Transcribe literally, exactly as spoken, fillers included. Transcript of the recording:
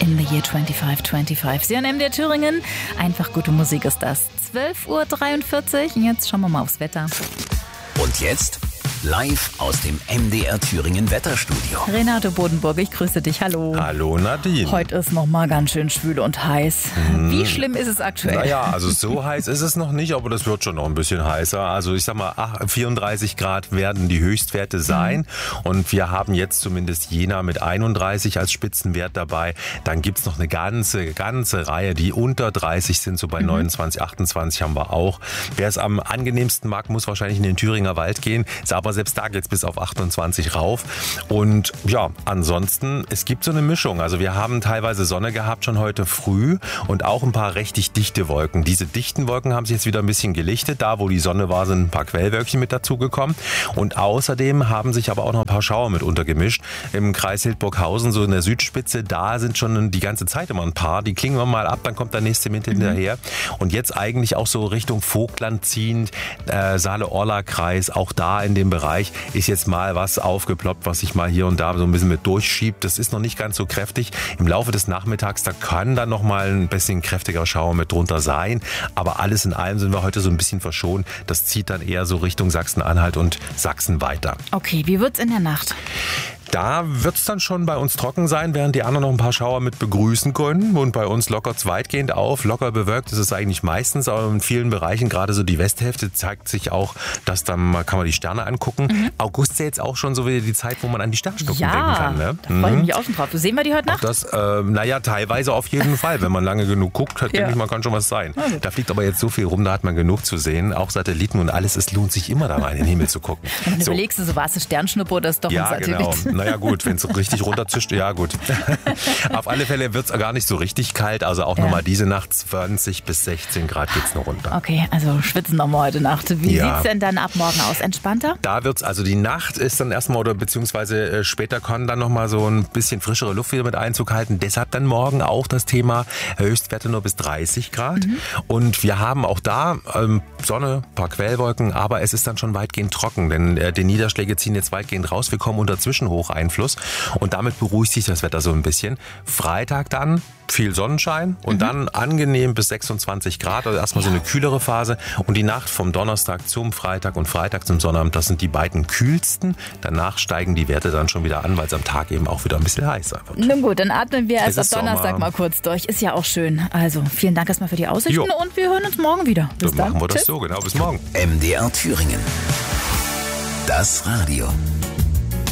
in the year twenty-five twenty-five. Sie an M D R Thüringen. Einfach gute Musik ist das. zwölf Uhr dreiundvierzig. Jetzt schauen wir mal aufs Wetter. Und jetzt live aus dem M D R Thüringen Wetterstudio. Renate Bodenburg, ich grüße dich. Hallo. Hallo Nadine. Heute ist noch mal ganz schön schwül und heiß. Hm. Wie schlimm ist es aktuell? Naja, also so heiß ist es noch nicht, aber das wird schon noch ein bisschen heißer. Also ich sag mal, vierunddreißig Grad werden die Höchstwerte sein. Mhm. Und wir haben jetzt zumindest Jena mit einunddreißig als Spitzenwert dabei. Dann gibt's noch eine ganze, ganze Reihe, die unter dreißig sind. So bei mhm. neunundzwanzig, achtundzwanzig haben wir auch. Wer es am angenehmsten mag, muss wahrscheinlich in den Thüringer Wald gehen. Ist aber selbst da geht's bis auf achtundzwanzig rauf. Und ja, ansonsten, es gibt so eine Mischung. Also wir haben teilweise Sonne gehabt schon heute früh und auch ein paar richtig dichte Wolken. Diese dichten Wolken haben sich jetzt wieder ein bisschen gelichtet. Da, wo die Sonne war, sind ein paar Quellwölkchen mit dazugekommen. Und außerdem haben sich aber auch noch ein paar Schauer mit untergemischt. Im Kreis Hildburghausen, so in der Südspitze, da sind schon die ganze Zeit immer ein paar. Die klingen wir mal ab, dann kommt der nächste mit hinterher. Und jetzt eigentlich auch so Richtung Vogtland ziehend, äh, Saale-Orla-Kreis, auch da in dem Bereich ist jetzt mal was aufgeploppt, was sich mal hier und da so ein bisschen mit durchschiebt. Das ist noch nicht ganz so kräftig. Im Laufe des Nachmittags, da kann dann noch mal ein bisschen kräftiger Schauer mit drunter sein. Aber alles in allem sind wir heute so ein bisschen verschont. Das zieht dann eher so Richtung Sachsen-Anhalt und Sachsen weiter. Okay, wie wird's in der Nacht? Da wird es dann schon bei uns trocken sein, während die anderen noch ein paar Schauer mit begrüßen können. Und bei uns lockert es weitgehend auf. Locker bewölkt ist es eigentlich meistens, aber in vielen Bereichen, gerade so die Westhälfte, zeigt sich auch, dass dann kann man die Sterne angucken. Mhm. August ist ja jetzt auch schon so wieder die Zeit, wo man an die Sternschnuppen ja, denken kann. Ne? Da freue ich mich auch schon drauf. Sehen wir die heute Nacht? Auch das, äh, naja, teilweise auf jeden Fall. Wenn man lange genug guckt, ja. denke ich mal, kann schon was sein. Also. Da fliegt aber jetzt so viel rum, da hat man genug zu sehen. Auch Satelliten und alles, es lohnt sich immer da rein in den Himmel zu gucken. Und dann so. überlegst du, so war es eine Sternschnuppe oder ist doch ja, ein Satellit? Genau. Naja gut, wenn es richtig runterzischt, ja gut. Auf alle Fälle wird es gar nicht so richtig kalt, also auch ja. nochmal diese Nacht zwanzig bis sechzehn Grad geht's noch runter. Okay, also schwitzen nochmal heute Nacht. Wie ja. sieht's denn dann ab morgen aus? Entspannter? Da wird's, also die Nacht ist dann erstmal oder beziehungsweise äh, später kann dann nochmal so ein bisschen frischere Luft wieder mit Einzug halten. Deshalb dann morgen auch das Thema Höchstwerte nur bis dreißig Grad. Mhm. Und wir haben auch da ähm, Sonne, paar Quellwolken, aber es ist dann schon weitgehend trocken, denn äh, die Niederschläge ziehen jetzt weitgehend raus. Wir kommen unter Zwischenhocheinfluss. Und damit beruhigt sich das Wetter so ein bisschen. Freitag dann viel Sonnenschein und mhm. dann angenehm bis sechsundzwanzig Grad. Also erstmal ja. so eine kühlere Phase. Und die Nacht vom Donnerstag zum Freitag und Freitag zum Sonnabend, das sind die beiden kühlsten. Danach steigen die Werte dann schon wieder an, weil es am Tag eben auch wieder ein bisschen heißer wird. Nun gut, dann atmen wir erst ab Donnerstag Sommer. mal kurz durch. Ist ja auch schön. Also vielen Dank erstmal für die Aussichten jo. und wir hören uns morgen wieder. Bis dann dann machen wir Tschüss. das so, genau. Bis morgen. M D R Thüringen. Das Radio.